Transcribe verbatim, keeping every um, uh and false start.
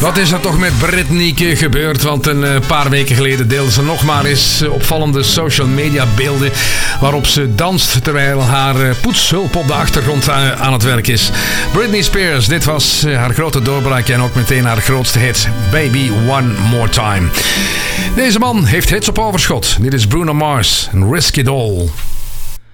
Wat is er toch met Britney gebeurd? Want een paar weken geleden deelde ze nog maar eens opvallende social media beelden waarop ze danst terwijl haar poetshulp op de achtergrond aan het werk is. Britney Spears, dit was haar grote doorbraak en ook meteen haar grootste hit, Baby One More Time. Deze man heeft hits op overschot. Dit is Bruno Mars en Risk It All.